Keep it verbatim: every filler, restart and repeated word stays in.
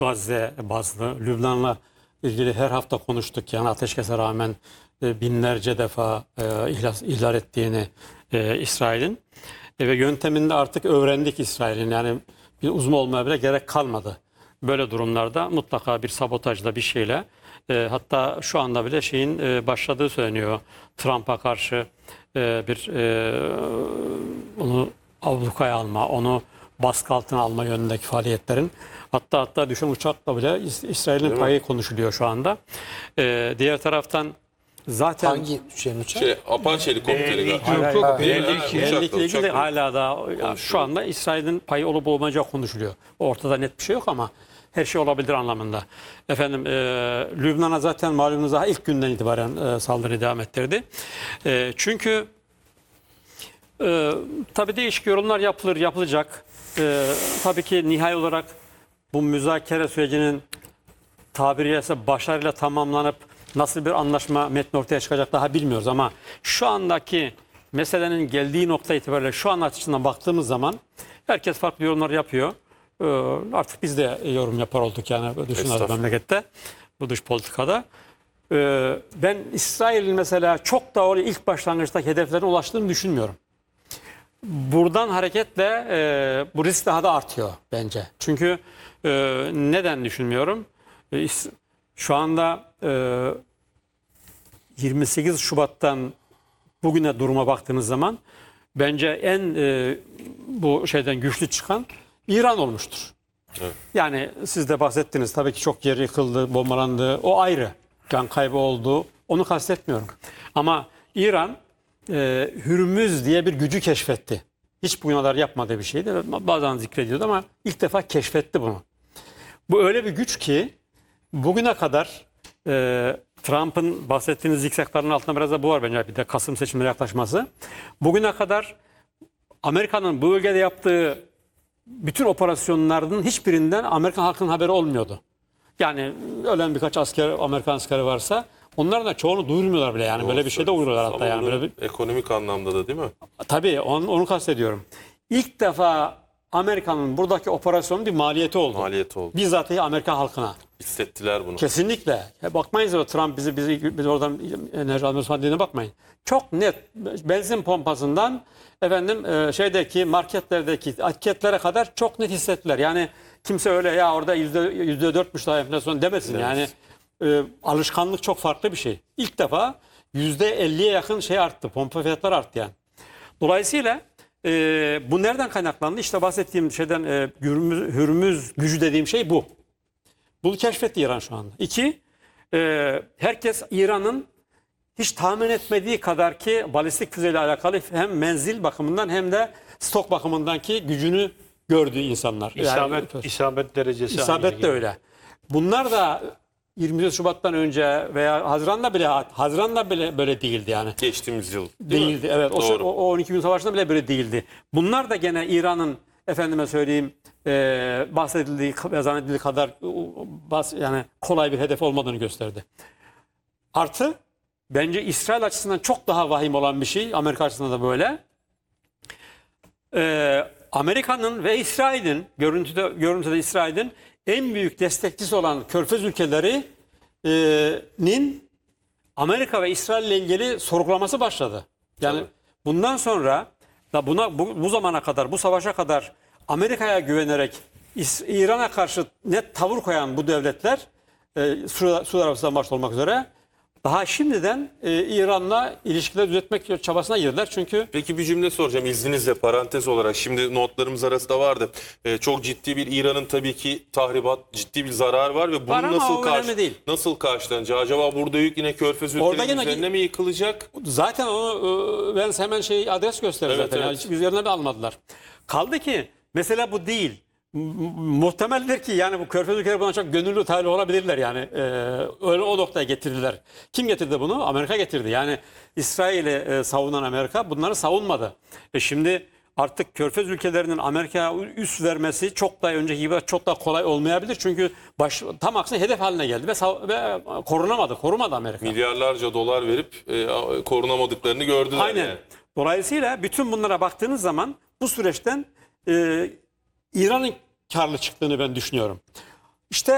Gazze bazlı, Lübnan'la ilgili her hafta konuştuk. Yani ateşkese rağmen e, binlerce defa e, ihlal, ihlal ettiğini e, İsrail'in. E, ve yönteminde artık öğrendik İsrail'in. Yani bir uzman olmaya bile gerek kalmadı. Böyle durumlarda mutlaka bir sabotajla bir şeyle e, hatta şu anda bile şeyin e, başladığı söyleniyor. Trump'a karşı e, bir e, onu ablukaya alma, onu baskı altına alma yönündeki faaliyetlerin hatta hatta düşen uçakla bile İs- İsrail'in payı konuşuluyor şu anda. E, diğer taraftan zaten Hangi şeyin uçağı? Şey, Apache helikopteri galiba. Hayır, hayır, Ha, belli ha, ki- uçakla, belli ki ilgili uçakla. hala da ya şu anda İsrail'in payı olup olmayacağı konuşuluyor. Ortada net bir şey yok ama her şey olabilir anlamında. Efendim e, Lübnan'a zaten malumunuz daha ilk günden itibaren e, saldırı devam ettirdi. E, çünkü e, tabii değişik yorumlar yapılır, yapılacak. E, tabii ki nihai olarak bu müzakere sürecinin tabiri caizse başarıyla tamamlanıp nasıl bir anlaşma metni ortaya çıkacak daha bilmiyoruz ama şu andaki meselenin geldiği nokta itibariyle şu an açısından baktığımız zaman herkes farklı yorumlar yapıyor. Ee, artık biz de yorum yapar olduk yani düşünüyoruz Estağfurullah. memlekette bu dış politikada. Ee, ben İsrail'in mesela çok da oraya ilk başlangıçtaki hedeflerine ulaştığını düşünmüyorum. Buradan hareketle e, bu risk daha da artıyor bence. Çünkü e, neden düşünmüyorum? E, is- şu anda e, yirmi sekiz Şubat'tan bugüne duruma baktığınız zaman bence en e, bu şeyden güçlü çıkan İran olmuştur. Evet. Yani siz de bahsettiniz tabii ki çok yer yıkıldı, bombalandı. O ayrı. Can kaybı oldu. Onu kastetmiyorum. Ama İran e, Hürmüz diye bir gücü keşfetti. Hiç bugüne kadar yapmadığı bir şeydi. Bazen zikrediyordu ama ilk defa keşfetti bunu. Bu öyle bir güç ki bugüne kadar e, Trump'ın bahsettiğiniz zikzakların altında biraz da bu var bence. Bir de Kasım seçimleri yaklaşması. Bugüne kadar Amerika'nın bu bölgede yaptığı bütün operasyonlarının hiçbirinden Amerikan halkının haberi olmuyordu. Yani ölen birkaç asker, Amerikan askeri varsa onların da çoğunu duyurmuyorlar bile yani. Böyle bir şey de uyuruyorlar hatta Ama yani. bunun Böyle bir, ekonomik anlamda da değil mi? tabii onu, onu kastediyorum. İlk defa Amerika'nın buradaki operasyonun bir maliyeti oldu. Maliyeti oldu. Bizzat Amerika halkına. Hissettiler bunu. Kesinlikle. Ya bakmayın o Trump bizi bizi biz oradan enerji almıyoruz falan dediğine bakmayın. Çok net benzin pompasından efendim e, şeydeki marketlerdeki etiketlere kadar çok net hissettiler. Yani kimse öyle ya orada yüzde yüzde dörtmüş daha enflasyon demesin. Evet. Yani e, alışkanlık çok farklı bir şey. İlk defa yüzde elliye yakın şey arttı. Pompa fiyatları arttı yani. Dolayısıyla e, bu nereden kaynaklandı? İşte bahsettiğim şeyden e, Hürmüz, Hürmüz gücü dediğim şey bu. Bunu keşfetti İran şu anda. İki, e, herkes İran'ın hiç tahmin etmediği kadar ki balistik füzeyle alakalı hem menzil bakımından hem de stok bakımından ki gücünü gördüğü insanlar. İsabet, Yani, isabet derecesi. isabet de öyle. Bunlar da yirmi dört Şubat'tan önce veya Haziran'da bile Haziran'da bile böyle değildi yani. Geçtiğimiz yıl. Değil Değildi. mi? Evet. O, Doğru. o on iki gün savaşında bile böyle değildi. Bunlar da gene İran'ın efendime söyleyeyim e, bahsedildiği ve zannedildiği kadar e, bas, yani kolay bir hedef olmadığını gösterdi. Artı bence İsrail açısından çok daha vahim olan bir şey. Amerika açısından da böyle. E, Amerika'nın ve İsrail'in görüntüde görüntüde İsrail'in en büyük destekçisi olan Körfez ülkelerinin Amerika ve İsrail ile ilgili sorgulaması başladı. Yani Tabii. bundan sonra da buna bu, bu zamana kadar, bu savaşa kadar Amerika'ya güvenerek İs- İran'a karşı net tavır koyan bu devletler, e, Suudi Suudi Arabistan başta olmak üzere daha şimdiden e, İran'la ilişkileri düzeltmek çabasına girdiler. Çünkü Peki bir cümle soracağım izninizle parantez olarak. Şimdi notlarımız arasında vardı. Ee, çok ciddi bir İran'ın tabii ki tahribat, ciddi bir zarar var ve bunun Var ama nasıl o karşı önemli değil. nasıl karşılanacağı? Acaba burada yük yine Körfez Orada ülkelerinin yine- üzerine mi yıkılacak? zaten onu e, ben hemen şey adres gösterir Evet, zaten. Yani evet. hiç üzerine de almadılar. Kaldı ki mesela bu değil. M- Muhtemeldir ki yani bu Körfez ülkeleri buna çok gönüllü talip olabilirler yani. Ee, öyle o noktaya getirdiler. Kim getirdi bunu? Amerika getirdi. Yani İsrail'i e, savunan Amerika bunları savunmadı. E şimdi artık Körfez ülkelerinin Amerika'ya üst vermesi çok daha önceki gibi çok daha kolay olmayabilir. Çünkü baş, tam aksine hedef haline geldi ve, sav- ve korunamadı. Korumadı Amerika. Milyarlarca dolar verip e, korunamadıklarını gördüler. Aynen. Yani. Dolayısıyla bütün bunlara baktığınız zaman bu süreçten e, İran'ın karlı çıktığını ben düşünüyorum. İşte